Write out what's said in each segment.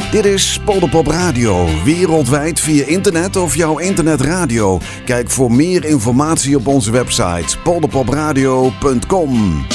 Dit is Polderpop Radio, wereldwijd via internet of jouw internetradio. Kijk voor meer informatie op onze website polderpopradio.com.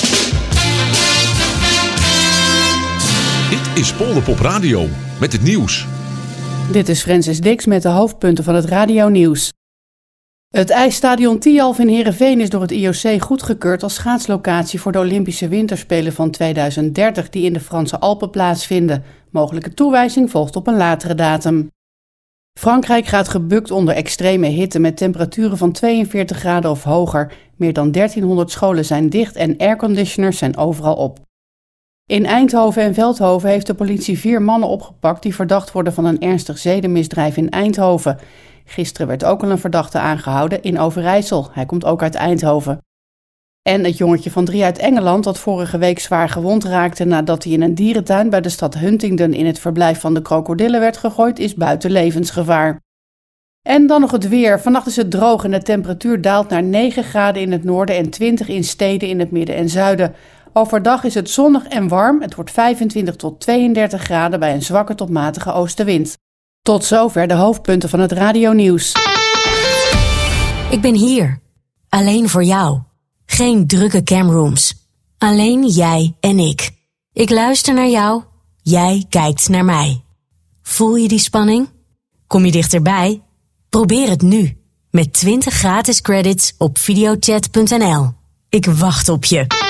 Dit is Polderpop Radio met het nieuws. Dit is Francis Dix met de hoofdpunten van het radionieuws. Het ijsstadion Tialf in Heerenveen is door het IOC goedgekeurd als schaatslocatie voor de Olympische Winterspelen van 2030 die in de Franse Alpen plaatsvinden. Mogelijke toewijzing volgt op een latere datum. Frankrijk gaat gebukt onder extreme hitte met temperaturen van 42 graden of hoger. Meer dan 1300 scholen zijn dicht en airconditioners zijn overal op. In Eindhoven en Veldhoven heeft de politie 4 mannen opgepakt die verdacht worden van een ernstig zedenmisdrijf in Eindhoven. Gisteren werd ook al een verdachte aangehouden in Overijssel. Hij komt ook uit Eindhoven. En het jongetje van 3 uit Engeland dat vorige week zwaar gewond raakte nadat hij in een dierentuin bij de stad Huntingdon in het verblijf van de krokodillen werd gegooid, is buiten levensgevaar. En dan nog het weer. Vannacht is het droog en de temperatuur daalt naar 9 graden in het noorden en 20 in steden in het midden en zuiden. Overdag is het zonnig en warm. Het wordt 25 tot 32 graden bij een zwakke tot matige oostenwind. Tot zover de hoofdpunten van het radionieuws. Ik ben hier. Alleen voor jou. Geen drukke camrooms. Alleen jij en ik. Ik luister naar jou. Jij kijkt naar mij. Voel je die spanning? Kom je dichterbij? Probeer het nu. Met 20 gratis credits op videochat.nl. Ik wacht op je.